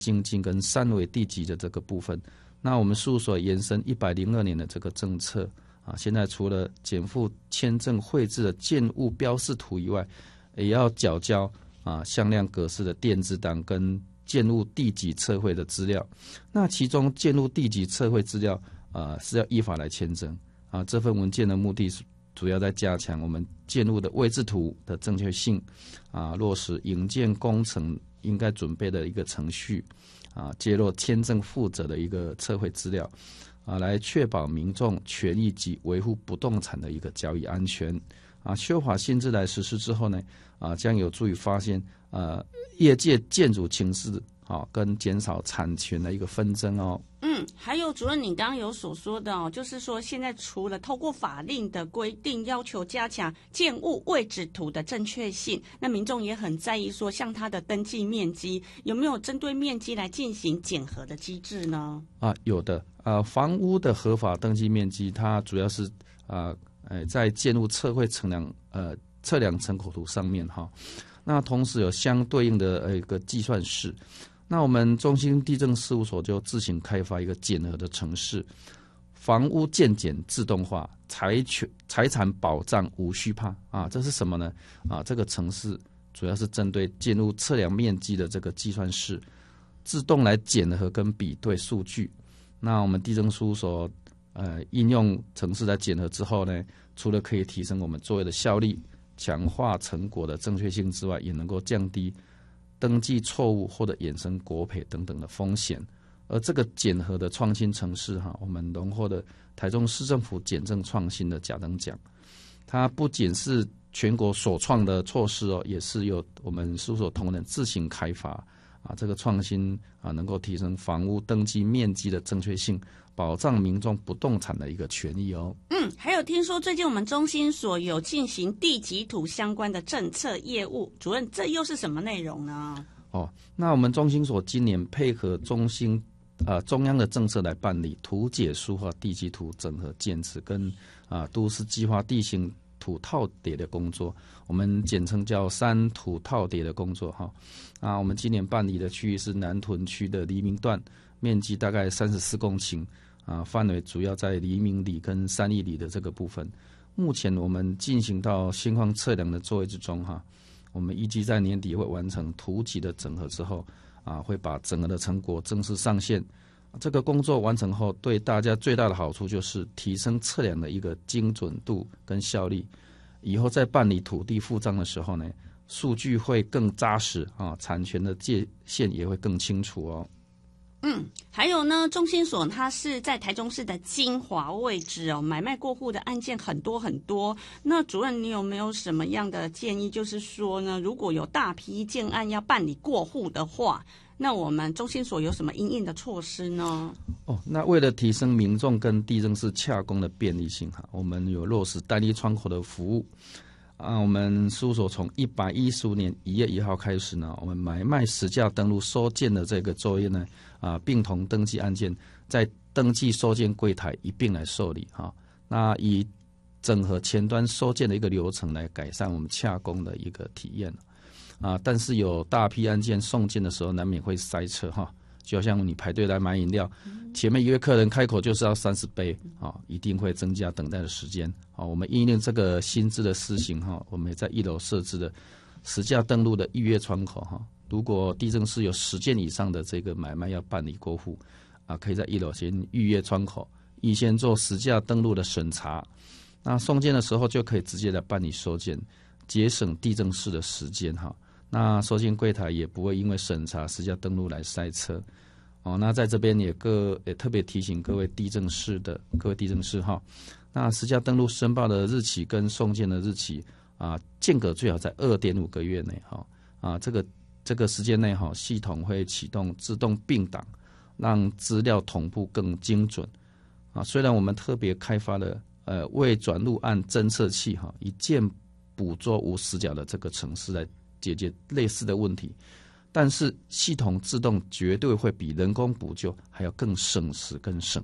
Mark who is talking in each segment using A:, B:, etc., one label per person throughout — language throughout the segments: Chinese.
A: 京津跟三维地级的这个部分。那我们事务所延伸102年的这个政策啊，现在除了减负签证绘制的建物标示图以外，也要缴交向量格式的电子档跟建物地籍测绘的资料。那其中建物地籍测绘资料是要依法来签证啊。这份文件的目的是主要在加强我们建物的位置图的正确性啊，落实营建工程应该准备的一个程序啊，揭露签证负责的一个测绘资料啊，来确保民众权益及维护不动产的一个交易安全啊。修法新制来实施之后呢将有助于发现业界建筑情势跟减少产权的一个纷争哦。
B: 还有主任，你刚刚有所说的就是说现在除了透过法令的规定要求加强建物位置图的正确性，那民众也很在意说像它的登记面积有没有针对面积来进行检核的机制呢？
A: 有的房屋的合法登记面积它主要是在建物测绘测量成口图上面那同时有相对应的一个计算式。那我们中兴地政事务所就自行开发一个检核的程式，房屋鉴检自动化，财产保障无虚怕这是什么呢？这个程式主要是针对建物测量面积的这个计算式，自动来检核跟比对数据。那我们地政事务所应用程式来检核之后呢，除了可以提升我们作业的效率，强化成果的正确性之外，也能够降低登记错误或者衍生国赔等等的风险。而这个检核的创新程式我们荣获的台中市政府检政创新的甲等奖。它不仅是全国首创的措施也是由我们事务所同仁自行开发这个创新能够提升房屋登记面积的正确性，保障民众不动产的一个权益哦。
B: 还有听说最近我们中心所有进行地籍图相关的政策业务，主任这又是什么内容呢？
A: 那我们中心所今年配合中央的政策来办理图解书和地籍图整合建制跟都市计划地形土套叠的工作，我们简称叫3土套叠的工作我们今年办理的区域是南屯区的黎明段，面积大概34公顷范围主要在黎明里跟三义里的这个部分。目前我们进行到现况测量的作业之中我们预计在年底会完成图集的整合之后会把整个的成果正式上线。这个工作完成后，对大家最大的好处就是提升测量的一个精准度跟效率。以后在办理土地复章的时候呢，数据会更扎实产权的界限也会更清楚哦。
B: 还有呢，中心所它是在台中市的精华位置买卖过户的案件很多很多。那主任，你有没有什么样的建议？就是说呢，如果有大批建案要办理过户的话，那我们中心所有什么因应的措施呢？
A: 那为了提升民众跟地政士洽公的便利性我们有落实单一窗口的服务我们事务所从115年1月1号开始呢，我们买卖实价登录收件的这个作业呢并同登记案件在登记收件柜台一并来受理那以整合前端收件的一个流程来改善我们洽公的一个体验但是有大批案件送件的时候难免会塞车就好像你排队来买饮料，前面一位客人开口就是要30杯一定会增加等待的时间我们因应这个新制的施行我们也在1楼设置了实价登录的预约窗口如果地政士有10件以上的这个买卖要办理过户可以在1楼先预约窗口预先做实价登录的审查，那送件的时候就可以直接来办理收件，节省地政士的时间那收件柜台也不会因为审查实价登录来塞车那在这边也特别提醒各位地政士那实价登录申报的日期跟送件的日期间隔最好在2.5个月内这个时间内系统会启动自动并档，让资料同步更精准虽然我们特别开发了未转入案侦测器一键捕捉无死角的这个程式来解决类似的问题，但是系统自动绝对会比人工补救还要更省时更省力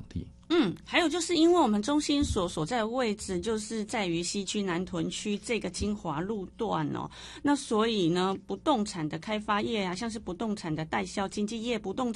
B: 还有就是因为我们中心所在的位置就是在于西区南屯区这个金华路段哦，那所以呢，不动产的开发业啊，像是不动产的代销经纪业、不动